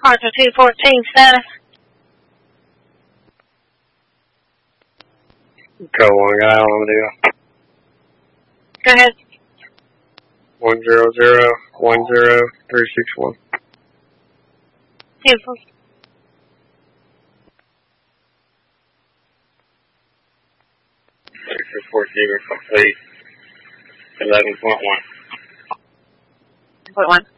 Arthur 214 status. Code 1 guy on the deal. Go ahead. 100-10361. Beautiful. Report complete. 11.1. 11.1.